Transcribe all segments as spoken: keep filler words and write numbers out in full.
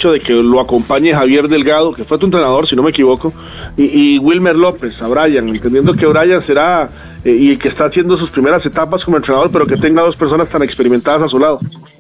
hecho de que lo acompañe Javier Delgado, que fue tu entrenador, si no me equivoco, y, y Wilmer López, a Brian, entendiendo que Brian será, eh, y que está haciendo sus primeras etapas como entrenador, pero que tenga dos personas tan experimentadas a su lado.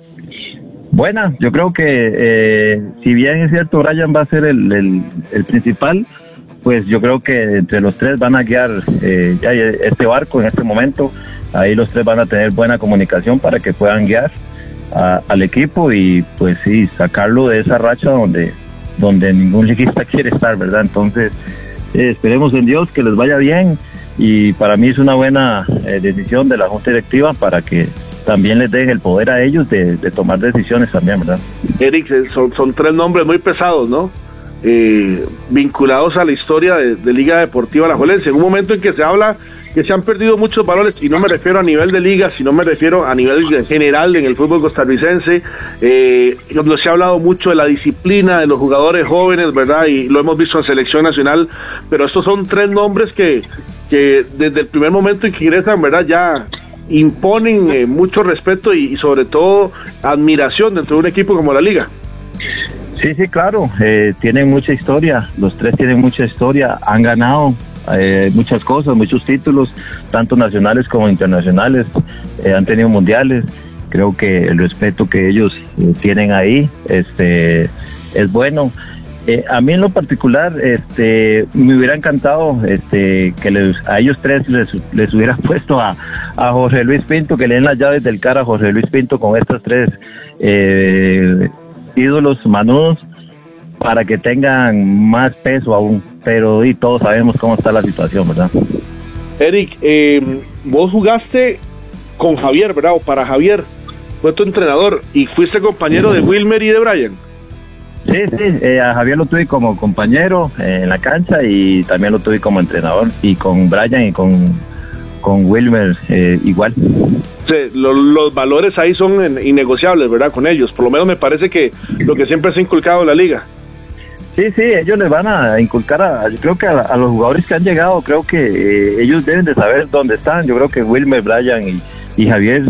Buena, yo creo que eh, si bien es cierto Brian va a ser el, el, el principal, pues yo creo que entre los tres van a guiar eh, ya este barco en este momento. Ahí los tres van a tener buena comunicación para que puedan guiar a, al equipo y pues sí, sacarlo de esa racha donde, donde ningún liguista quiere estar, ¿verdad? Entonces eh, esperemos en Dios que les vaya bien, y para mí es una buena eh, decisión de la Junta Directiva para que también les den el poder a ellos de, de tomar decisiones también, ¿verdad? Eric, son, son tres nombres muy pesados, ¿no? Eh, vinculados a la historia de, de Liga Deportiva Alajuelense, en un momento en que se habla que se han perdido muchos valores, y no me refiero a nivel de liga, sino me refiero a nivel general en el fútbol costarricense, eh, donde se ha hablado mucho de la disciplina de los jugadores jóvenes, ¿verdad? Y lo hemos visto en selección nacional, pero estos son tres nombres que, que desde el primer momento en que ingresan, ¿verdad?, ya imponen eh, mucho respeto y, y sobre todo admiración dentro de un equipo como la Liga. Sí, sí, claro, eh, tienen mucha historia, los tres tienen mucha historia, han ganado eh, muchas cosas, muchos títulos, tanto nacionales como internacionales, eh, han tenido mundiales. Creo que el respeto que ellos eh, tienen ahí este, es bueno. Eh, a mí en lo particular este, me hubiera encantado este, que les, a ellos tres les, les hubiera puesto a, a Jorge Luis Pinto, que le den las llaves del cara a Jorge Luis Pinto con estos tres eh, ídolos manudos, para que tengan más peso aún, pero y todos sabemos cómo está la situación, ¿verdad? Eric, eh, vos jugaste con Javier, ¿verdad? O para Javier, fue tu entrenador, y fuiste compañero de Wilmer y de Brian. Sí, sí, eh, a Javier lo tuve como compañero eh, en la cancha, y también lo tuve como entrenador, y con Brian y con, con Wilmer eh, igual. Sí, lo, los valores ahí son innegociables, ¿verdad? Con ellos, por lo menos me parece que lo que siempre se ha inculcado en la liga. Sí, sí, ellos les van a inculcar, a, yo creo que a, a los jugadores que han llegado, creo que eh, ellos deben de saber dónde están. Yo creo que Wilmer, Brian y, y Javier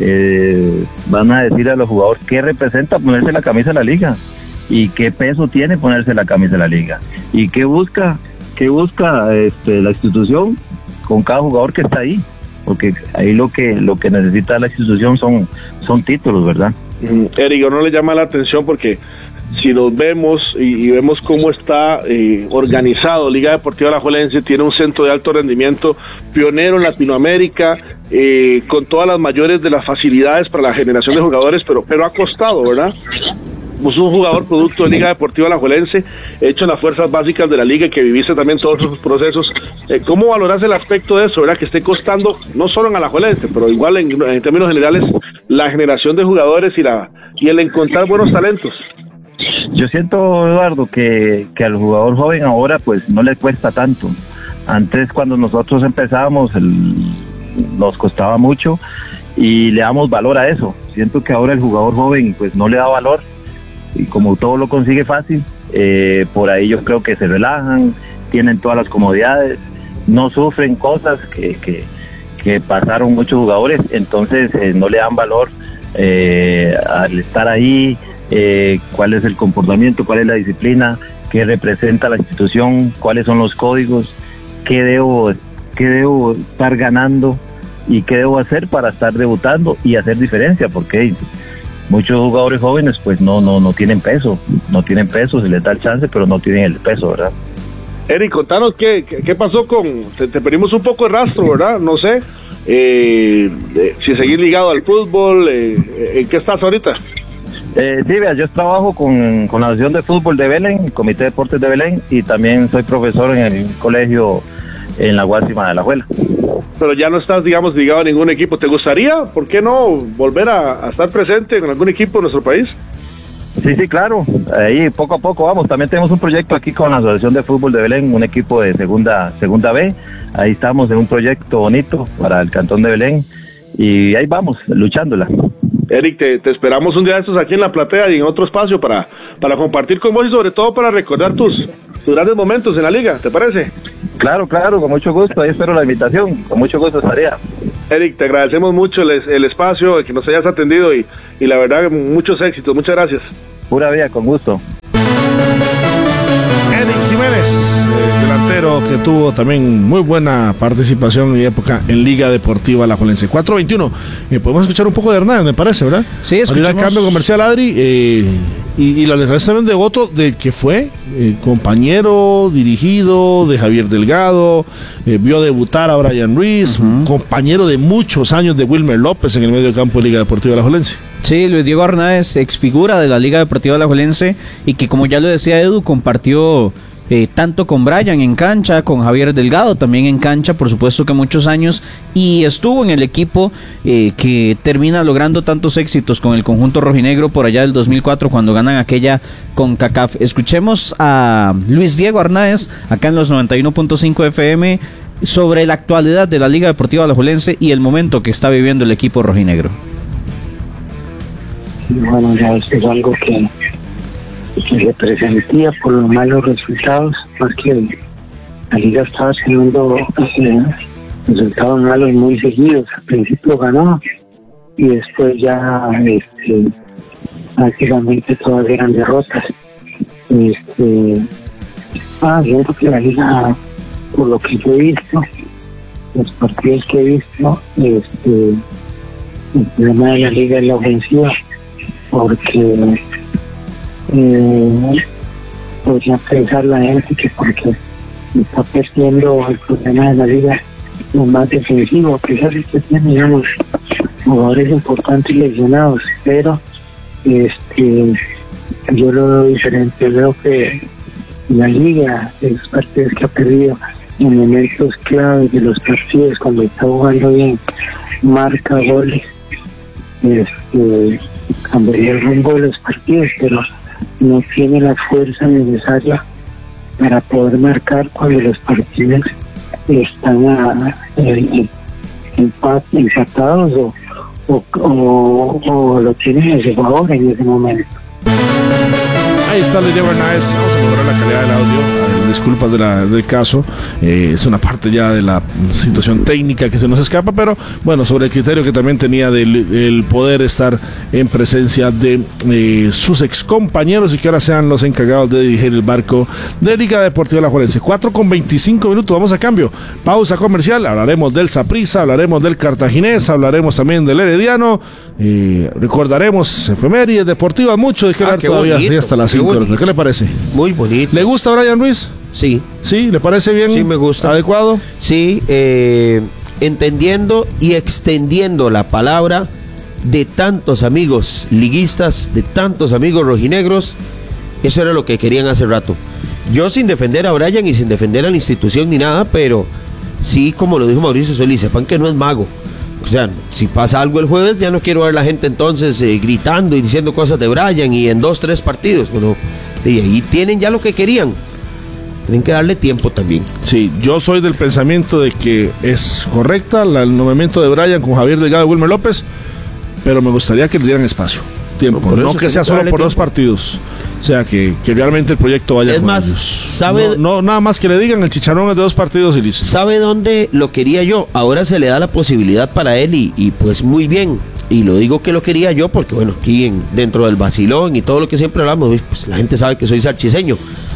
eh, van a decir a los jugadores qué representa ponerse la camisa de la liga, y qué peso tiene ponerse la camisa de la liga, y qué busca, qué busca este, la institución con cada jugador que está ahí, porque ahí lo que lo que necesita la institución son son títulos, ¿verdad? Eric, no le llama la atención porque si nos vemos y, y vemos cómo está eh, organizado Liga Deportiva Alajuelense, tiene un centro de alto rendimiento pionero en Latinoamérica, eh, con todas las mayores de las facilidades para la generación de jugadores, pero pero ha costado, ¿verdad? Pues un jugador producto de Liga Deportiva Alajuelense, hecho en las fuerzas básicas de la liga, que viviste también todos esos procesos. Eh, ¿Cómo valoras el aspecto de eso, verdad? Que esté costando, no solo en Alajuelense, pero igual en, en términos generales, la generación de jugadores y la y el encontrar buenos talentos. Yo siento, Eduardo, que, que al jugador joven ahora pues no le cuesta tanto. Antes, cuando nosotros empezábamos, el, nos costaba mucho y le damos valor a eso. Siento que ahora el jugador joven pues no le da valor, y como todo lo consigue fácil, eh, por ahí yo creo que se relajan, tienen todas las comodidades, no sufren cosas que, que, que pasaron muchos jugadores, entonces eh, no le dan valor eh, al estar ahí, eh, cuál es el comportamiento, cuál es la disciplina, qué representa la institución, cuáles son los códigos, qué debo, qué debo estar ganando y qué debo hacer para estar debutando y hacer diferencia, porque muchos jugadores jóvenes pues no no no tienen peso, no tienen peso, se les da el chance, pero no tienen el peso, ¿verdad? Eric, contanos qué, qué, qué pasó con... Te, te perdimos un poco el rastro, ¿verdad? No sé, eh, eh, si seguir ligado al fútbol, eh, ¿en qué estás ahorita? Eh, sí, vea, yo trabajo con, con la Asociación de Fútbol de Belén, el Comité de Deportes de Belén, y también soy profesor en el colegio en la Guásima de Alajuela. Pero ya no estás, digamos, ligado a ningún equipo. ¿Te gustaría, por qué no, volver a, a estar presente en algún equipo de nuestro país? Sí, sí, claro. Ahí poco a poco vamos. También tenemos un proyecto aquí con la Asociación de Fútbol de Belén, un equipo de segunda segunda B. Ahí estamos en un proyecto bonito para el Cantón de Belén y ahí vamos, luchándola. Eric, te, te esperamos un día de estos aquí en la platea y en otro espacio para, para compartir con vos y sobre todo para recordar tus, tus grandes momentos en la liga, ¿te parece? Claro, claro, con mucho gusto, ahí espero la invitación, con mucho gusto estaría. Eric, te agradecemos mucho el, el espacio, el que nos hayas atendido y, y la verdad, muchos éxitos, muchas gracias. Pura vida, con gusto. Eric Jiménez, eh, delantero que tuvo también muy buena participación y época en Liga Deportiva Alajuelense. cuatro veintiuno. Eh, podemos escuchar un poco de Hernández, me parece, ¿verdad? Sí, escuchamos. El cambio comercial, Adri, eh, y, y la declaración también de Otto, de que fue eh, compañero dirigido de Javier Delgado, eh, vio debutar a Brian Ruiz, uh-huh. compañero de muchos años de Wilmer López en el medio campo de Liga Deportiva Alajuelense. Sí, Luis Diego Hernández, exfigura de la Liga Deportiva Alajuelense, y que, como ya lo decía Edu, compartió eh, tanto con Brian en cancha, con Javier Delgado también en cancha, por supuesto que muchos años, y estuvo en el equipo eh, que termina logrando tantos éxitos con el conjunto rojinegro por allá del dos mil cuatro, cuando ganan aquella CONCACAF. Escuchemos a Luis Diego Hernández acá en los noventa y uno punto cinco F M sobre la actualidad de la Liga Deportiva Alajuelense y el momento que está viviendo el equipo rojinegro. Bueno, ya esto es algo que, que se presentía por los malos resultados, más que la liga estaba teniendo eh, resultados malos muy seguidos. Al principio ganó y después ya este, prácticamente todas eran derrotas. Este, ah, siento que la liga, por lo que yo he visto, los partidos que he visto, este, el problema de la liga es la ofensiva, porque eh, podría pensar la gente que porque está perdiendo el problema de la liga lo más defensivo, a pesar de que tiene, digamos, jugadores importantes lesionados, pero este yo lo veo diferente. Veo que la liga, esos partidos que ha perdido en momentos claves de los partidos, cuando está jugando bien, marca goles, este cambiaría el rumbo de los partidos, pero no tiene la fuerza necesaria para poder marcar cuando los partidos están a, eh, empat, empatados o, o, o, o lo tienen a su favor en ese momento. Ahí está Luis Diego Hernández. Vamos a mejorar la calidad del audio. Eh, disculpas de la, del caso. Eh, es una parte ya de la situación técnica que se nos escapa, pero bueno, sobre el criterio que también tenía del el poder estar en presencia de eh, sus excompañeros y que ahora sean los encargados de dirigir el barco de Liga Deportiva Alajuelense. cuatro con veinticinco minutos, vamos a cambio. Pausa comercial. Hablaremos del Saprissa, hablaremos del Cartaginés, hablaremos también del Herediano. Eh, recordaremos efemérides deportivas, mucho de que hablar ah, todavía bonito, hasta las cinco horas. ¿Qué le parece? Muy bonito. ¿Le gusta Brian Ruiz? Sí. ¿Sí? ¿Le parece bien? Sí, me gusta. ¿Adecuado? Sí, eh, entendiendo y extendiendo la palabra de tantos amigos liguistas, de tantos amigos rojinegros, eso era lo que querían hace rato. Yo sin defender a Brian y sin defender a la institución ni nada, pero sí, como lo dijo Mauricio Solís, sepan que no es mago. O sea, si pasa algo el jueves, ya no quiero ver a la gente entonces eh, gritando y diciendo cosas de Brian y en dos, tres partidos. Bueno, y ahí tienen ya lo que querían. Tienen que darle tiempo también. Sí, yo soy del pensamiento de que es correcta la, el nombramiento de Brian con Javier Delgado y Wilmer López, pero me gustaría que le dieran espacio, tiempo, no, no que sea solo por tiempo. Dos partidos. O sea, que, que realmente el proyecto vaya es con más, ellos. ¿sabe? No, no, nada más que le digan el chicharrón es de dos partidos y listo. ¿Sabe dónde lo quería yo? Ahora se le da la posibilidad para él y, y pues muy bien. Y lo digo que lo quería yo porque, bueno, aquí en, dentro del vacilón y todo lo que siempre hablamos, pues la gente sabe que soy sarchiseño.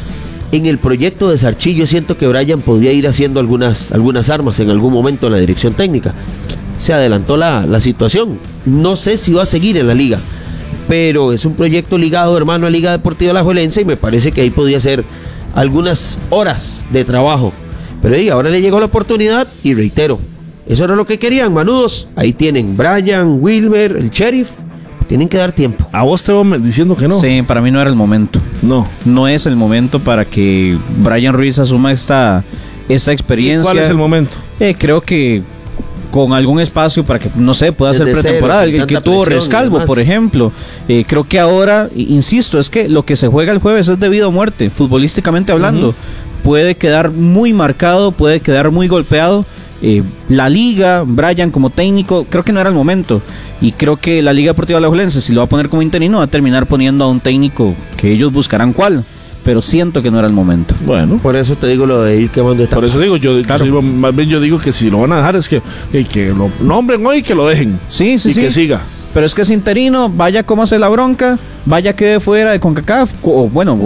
En el proyecto de Sarchí yo siento que Brian podría ir haciendo algunas, algunas armas en algún momento en la dirección técnica. Se adelantó la, la situación. No sé si va a seguir en la liga, pero es un proyecto ligado, hermano, a Liga Deportiva Alajuelense, y me parece que ahí podía ser algunas horas de trabajo. Pero ahí ahora le llegó la oportunidad y reitero, eso era lo que querían, manudos. Ahí tienen Brian, Wilmer, el Sheriff. Tienen que dar tiempo. ¿A vos te van diciendo que no? Sí, para mí no era el momento. No. No es el momento para que Brian Ruiz asuma esta, esta experiencia. ¿Cuál es el momento? Eh, creo que con algún espacio para que, no sé, pueda hacer pretemporada. El que tuvo Rescalvo, por ejemplo. Eh, creo que ahora, insisto, es que lo que se juega el jueves es de vida o muerte, futbolísticamente hablando. Uh-huh. Puede quedar muy marcado, puede quedar muy golpeado. Eh, la liga, Brian como técnico, creo que no era el momento. Y creo que la Liga Deportiva Alajuelense, si lo va a poner como interino, va a terminar poniendo a un técnico que ellos buscarán cuál. Pero siento que no era el momento. Bueno, por eso te digo lo de ir quemando etapas. Por eso digo, yo, claro. yo más bien yo digo que si lo van a dejar es que, que, que lo nombren hoy y que lo dejen. Sí, sí, y sí. que siga. Pero es que es interino, vaya cómo hace la bronca, vaya quede fuera de CONCACAF, o bueno,